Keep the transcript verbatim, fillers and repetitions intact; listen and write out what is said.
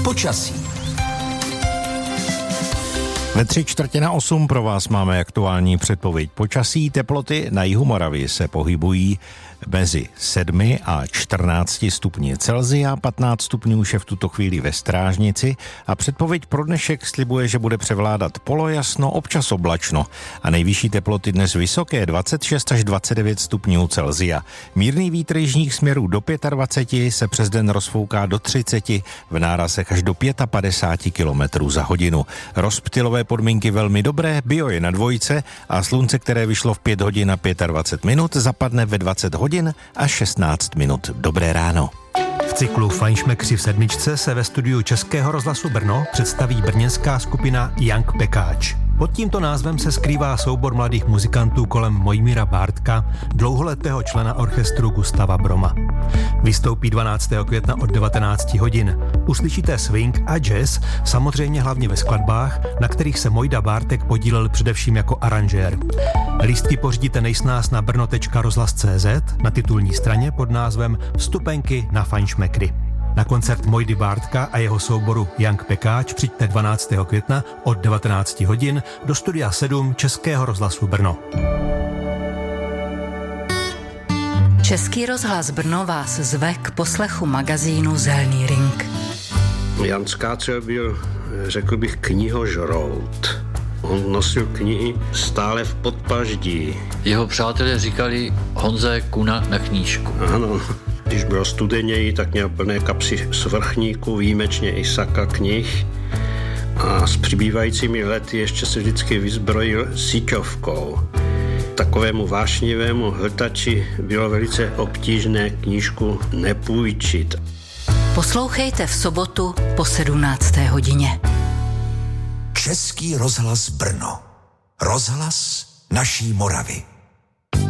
Počasí. Ve tři čtvrtě na osm pro vás máme aktuální předpověď počasí. Teploty na jihu Moravy se pohybují mezi sedmi a čtrnácti stupni Celsia, patnáct stupňů už je v tuto chvíli ve Strážnici a předpověď pro dnešek slibuje, že bude převládat polojasno, občas oblačno a nejvyšší teploty dnes vysoké dvacet šest až dvacet devět stupňů Celsia. Mírný vítr jižních směrů do dvacet pět se přes den rozfouká do třicet, v nárazech až do padesát pět kilometrů za hodinu. Rozptylové podmínky velmi dobré, bio je na dvojce a slunce, které vyšlo v pět hodin a dvacet pět minut, zapadne ve dvacet hodin a šestnáct minut. Dobré ráno. V cyklu Fajnšmekři v sedmičce se ve studiu Českého rozhlasu Brno představí brněnská skupina Young Pekáč. Pod tímto názvem se skrývá soubor mladých muzikantů kolem Mojmíra Bártka, dlouholetého člena orchestru Gustava Broma. Vystoupí dvanáctého května od devatenáct hodin. Uslyšíte swing a jazz, samozřejmě hlavně ve skladbách, na kterých se Mojda Bártek podílel především jako aranžér. Lístky pořídíte nejsnáz na brno tečka rozhlas tečka cé zet na titulní straně pod názvem Vstupenky na Fajnšmekry. Na koncert Mojdy Bártka a jeho souboru Young Pekáč přijďte dvanáctého května od devatenáct hodin do studia sedm Českého rozhlasu Brno. Český rozhlas Brno vás zve k poslechu magazínu Zelný ring. Jan Skácel byl, řekl bych, knihožrout. On nosil knihy stále v podpaždí. Jeho přátelé říkali Honze Kuna na knížku. Ano, když bylo studeněji, tak měl plné kapsy svrchníků, výjimečně i saka knih. A s přibývajícími lety ještě se vždycky vyzbrojil síťovkou. Takovému vášnivému hltači bylo velice obtížné knížku nepůjčit. Poslouchejte v sobotu po sedmnácté hodině. Český rozhlas Brno. Rozhlas naší Moravy.